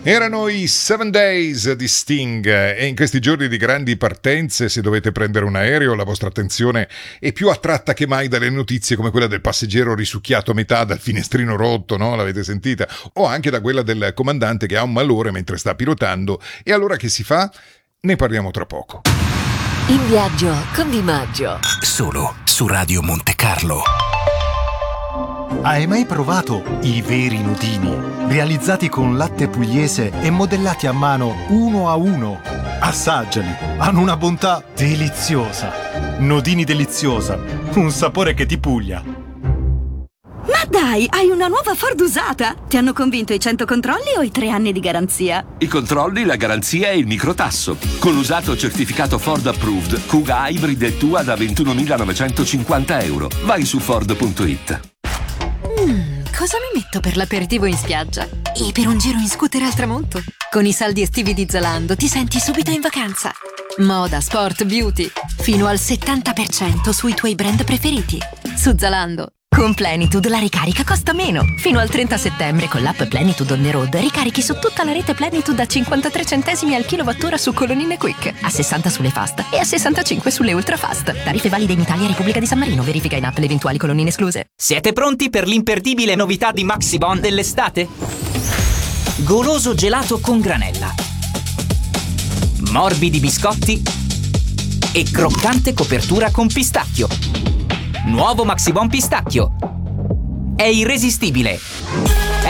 Erano i 7 Days di Sting e in questi giorni di grandi partenze, se dovete prendere un aereo, la vostra attenzione è più attratta che mai dalle notizie come quella del passeggero risucchiato a metà dal finestrino rotto, no? L'avete sentita? O anche da quella del comandante che ha un malore mentre sta pilotando. E allora che si fa? Ne parliamo tra poco. In viaggio con Di Maggio. Solo su Radio Monte Carlo. Hai mai provato i veri nudini? Realizzati con latte pugliese e modellati a mano uno a uno. Assaggiali, hanno una bontà deliziosa. Nodini deliziosa, un sapore che ti puglia. Ma dai, hai una nuova Ford usata? Ti hanno convinto i 100 controlli o i 3 anni di garanzia? I controlli, la garanzia e il microtasso. Con l'usato certificato Ford Approved, Kuga Hybrid e Tua da €21.950. Vai su Ford.it. Cosa mi metto per l'aperitivo in spiaggia? E per un giro in scooter al tramonto? Con i saldi estivi di Zalando ti senti subito in vacanza. Moda, sport, beauty. Fino al 70% sui tuoi brand preferiti. Su Zalando. Con Plenitude la ricarica costa meno. Fino al 30 settembre con l'app Plenitude on the road ricarichi su tutta la rete Plenitude a 53 centesimi al kilowattora su colonnine Quick, a 60 sulle fast e a 65 sulle ultra fast. Tariffe valide in Italia e Repubblica di San Marino. Verifica in app le eventuali colonnine escluse. Siete pronti per l'imperdibile novità di Maxibon dell'estate? Goloso gelato con granella, morbidi biscotti e croccante copertura con pistacchio. Nuovo Maxibon pistacchio. È irresistibile.